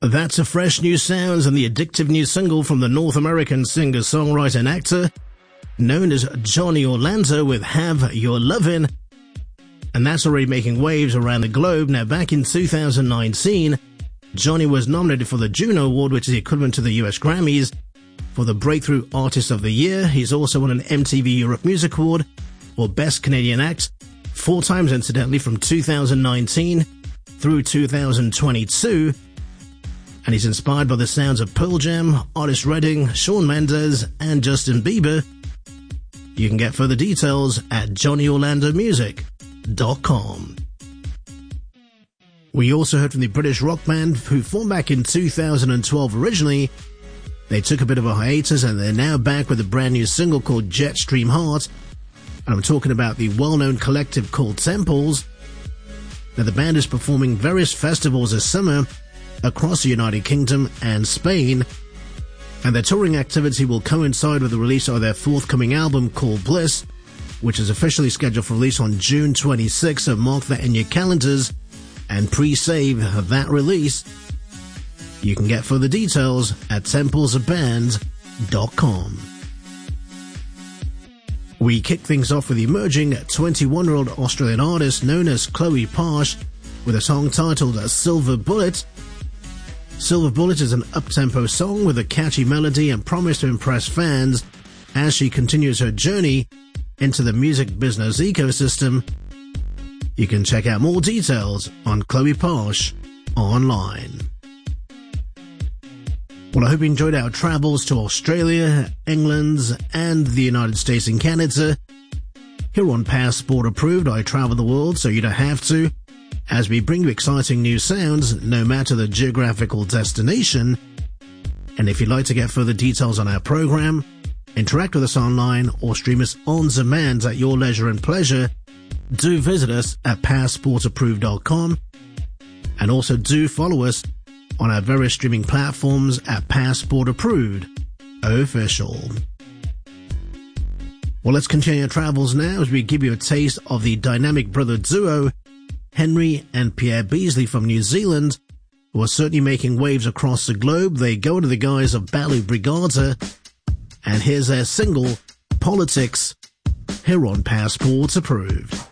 That's a fresh new sounds and the addictive new single from the North American singer, songwriter and actor known as Johnny Orlando with Have Your Lovin'. And that's already making waves around the globe. Now, back in 2019, Johnny was nominated for the Juno Award, which is the equivalent to the US Grammys, for the Breakthrough Artist of the Year. He's also won an MTV Europe Music Award for Best Canadian Act 4 times, incidentally, from 2019 through 2022. And he's inspired by the sounds of Pearl Jam, Otis Redding, Shawn Mendes, and Justin Bieber. You can get further details at JohnnyOrlandoMusic.com. We also heard from the British rock band who formed back in 2012 originally. They took a bit of a hiatus and they're now back with a brand new single called Jetstream Heart. And I'm talking about the well-known collective called Temples. Now, the band is performing various festivals this summer across the United Kingdom and Spain, and their touring activity will coincide with the release of their forthcoming album called Bliss, which is officially scheduled for release on June 26, so mark that in your calendars and pre-save that release. You can get further details at templesband.com. We kick things off with the emerging 21-year-old Australian artist known as Chloe Parsh with a song titled Silver Bullet. Silver Bullet is an up-tempo song with a catchy melody and promise to impress fans as she continues her journey into the music business ecosystem. You can check out more details on Chloe Parsh online. Well, I hope you enjoyed our travels to Australia, England, and the United States and Canada. Here on Passport Approved, I travel the world so you don't have to, as we bring you exciting new sounds no matter the geographical destination. And if you'd like to get further details on our program, interact with us online, or stream us on demand at your leisure and pleasure, do visit us at passportapproved.com, and also do follow us on our various streaming platforms at Passport Approved Official. Well, let's continue our travels now as we give you a taste of the dynamic brother duo Henry and Pierre Beasley from New Zealand, who are certainly making waves across the globe. They go under the guise of Balu Brigada, and here's their single, Politics, here on Passport Approved.